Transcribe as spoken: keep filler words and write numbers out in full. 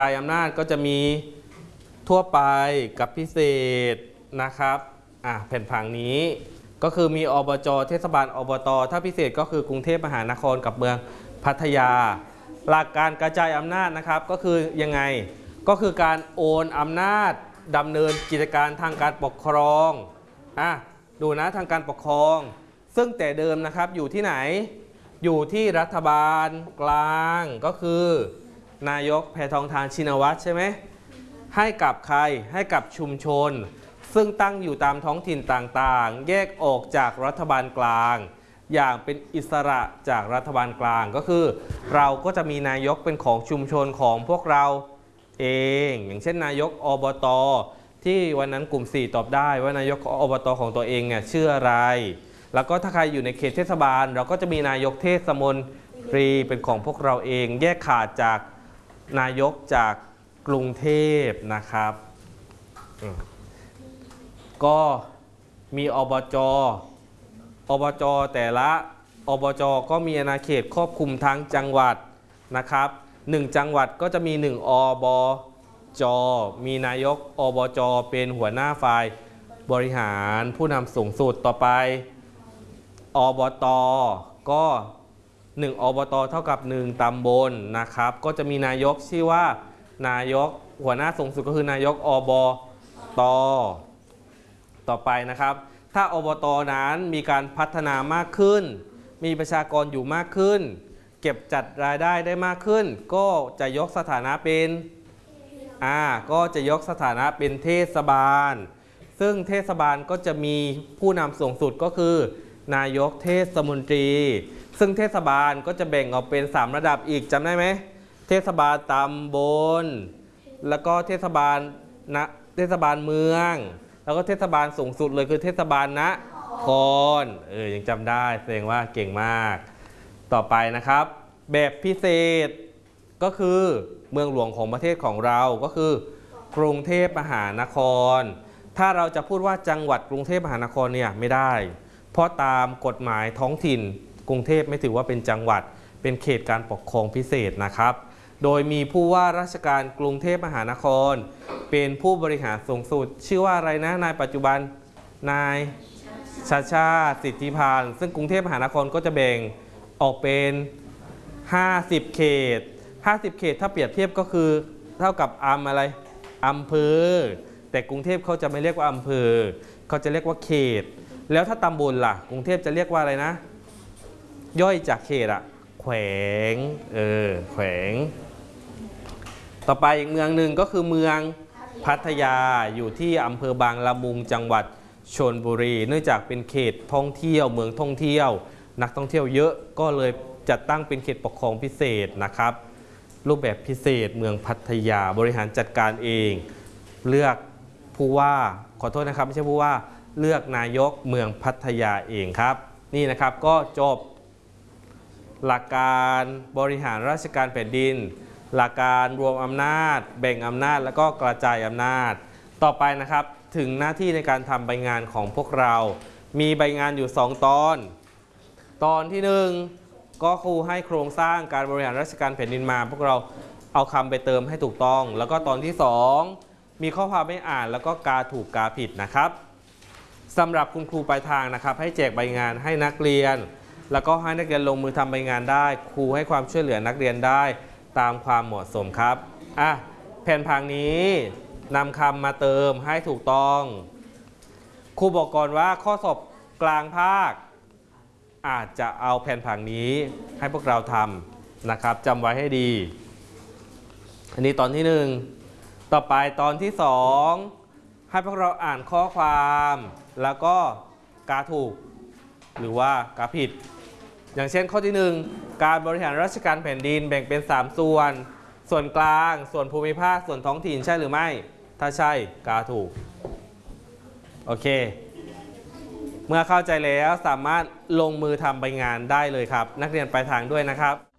รายอำนาจก็จะมีทั่วไปกับพิเศษนะครับอ่ะแผ่นผังนี้ก็คือมีอบจ.เทศบาลอบต.ถ้าพิเศษก็คือกรุงเทพมหานครกับเมืองพัทยาหลักการกระจายอำนาจนะครับก็คือยังไงก็คือการโอนอำนาจดำเนินกิจการทางการปกครองอ่ะดูนะทางการปกครองซึ่งแต่เดิมนะครับอยู่ที่ไหนอยู่ที่รัฐบาลกลางก็คือนายกแพทองธารชินวัตรใช่ไหมให้กับใครให้กับชุมชนซึ่งตั้งอยู่ตามท้องถิ่นต่างๆแยกออกจากรัฐบาลกลางอย่างเป็นอิสระจากรัฐบาลกลางก็คือเราก็จะมีนายกเป็นของชุมชนของพวกเราเองอย่างเช่นนายกอบต.ที่วันนั้นกลุ่มสี่ตอบได้ว่านายกอบต.ของตัวเองเนี่ยชื่ออะไรแล้วก็ถ้าใครอยู่ในเขตเทศบาลเราก็จะมีนายกเทศมนตรีเป็นของพวกเราเองแยกขาดจากนายกจากกรุงเทพนะครับก็มีอบจ.อบจ.แต่ละอบจ.ก็มีอาณาเขตครอบคลุมทั้งจังหวัดนะครับหนึ่งจังหวัดก็จะมีหนึ่งอบจ.มีนายกอบจ.เป็นหัวหน้าฝ่ายบริหารผู้นำสูงสุดต่อไปอบต.ก็หนึ่งอบต.เท่ากับหนึ่งตำบลนะครับก็จะมีนายกชื่อว่านายกหัวหน้าสูงสุดก็คือนายกอบต.ต่อไปนะครับถ้าอบต.นั้นมีการพัฒนามากขึ้นมีประชากรอยู่มากขึ้นเก็บจัดรายได้ได้มากขึ้นก็จะยกสถานะเป็นอ่าก็จะยกสถานะเป็นเทศบาลซึ่งเทศบาลก็จะมีผู้นำสูงสุดก็คือนายกเทศมนตรีซึ่งเทศบาลก็จะแบ่งออกเป็นสามระดับอีกจำได้ไหมเทศบาลตำบลแล้วก็เทศบาลนะเทศบาลเมืองแล้วก็เทศบาลสูงสุดเลยคือเทศบาลนครเออยังจำได้แสดงว่าเก่งมากต่อไปนะครับแบบพิเศษก็คือเมืองหลวงของประเทศของเราก็คือกรุงเทพมหานครถ้าเราจะพูดว่าจังหวัดกรุงเทพมหานครเนี่ยไม่ได้เพราะตามกฎหมายท้องถิ่นกรุงเทพไม่ถือว่าเป็นจังหวัดเป็นเขตการปกครองพิเศษนะครับโดยมีผู้ว่าราชการกรุงเทพมหานครเป็นผู้บริหารสูงสุดชื่อว่าอะไรนะนายปัจจุบันนายชาชาสิทธิพานซึ่งกรุงเทพมหานครก็จะแบ่งออกเป็นห้าสิบเขตห้าสิบเขตถ้าเปรียบเทียบก็คือเท่ากับอำอะไรอำเภอแต่กรุงเทพเขาจะไม่เรียกว่าอำเภอเขาจะเรียกว่าเขตแล้วถ้าตำบลล่ะกรุงเทพจะเรียกว่าอะไรนะย่อยจากเขตอะแขวงเออแขวงต่อไปอีกเมืองหนึ่งก็คือเมืองพัทยาอยู่ที่อำเภอบางละมุงจังหวัดชลบุรีเนื่องจากเป็นเขตท่องเที่ยวเมืองท่องเที่ยวนักท่องเที่ยวเยอะก็เลยจัดตั้งเป็นเขตปกครองพิเศษนะครับรูปแบบพิเศษเมืองพัทยาบริหารจัดการเองเลือกผู้ว่าขอโทษนะครับไม่ใช่ผู้ว่าเลือกนายกเมืองพัทยาเองครับนี่นะครับก็จบหลักการบริหารราชการแผ่นดินหลักการรวมอำนาจแบ่งอำนาจแล้วก็กระจายอำนาจต่อไปนะครับถึงหน้าที่ในการทำใบงานของพวกเรามีใบงานอยู่สองตอนตอนที่หนึ่งก็ครูให้โครงสร้างการบริหารราชการแผ่นดินมาพวกเราเอาคำไปเติมให้ถูกต้องแล้วก็ตอนที่สองมีข้อความไม่อ่านแล้วก็กาถูกกาผิดนะครับสำหรับคุณครูปลายทางนะครับให้แจกใบงานให้นักเรียนแล้วก็ให้นักเรียนลงมือทำใบงานได้ครูให้ความช่วยเหลือนักเรียนได้ตามความเหมาะสมครับอ่ะแผ่นผังนี้นำคำมาเติมให้ถูกต้องครูบอกก่อนว่าข้อสอบกลางภาคอาจจะเอาแผ่นผังนี้ให้พวกเราทำนะครับจำไว้ให้ดีอันนี้ตอนที่หนึ่งต่อไปตอนที่สองให้พวกเราอ่านข้อความแล้วก็กาถูกหรือว่ากาผิดอย่างเช่นข้อที่หนึ่งการบริหารราชการแผ่นดินแบ่งเป็นสามส่วนส่วนกลางส่วนภูมิภาคส่วนท้องถิ่นใช่หรือไม่ถ้าใช่กาถูกโอเคเมื่อเข้าใจแล้วสามารถลงมือทำใบงานได้เลยครับนักเรียนปลายทางด้วยนะครับ